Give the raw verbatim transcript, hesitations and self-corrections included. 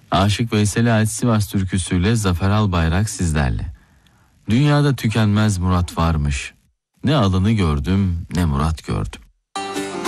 Aşık Veysel'e ait Sivas türküsüyle Zafer Albayrak sizlerle. Dünyada tükenmez murat varmış. Ne alını gördüm, ne murat gördüm.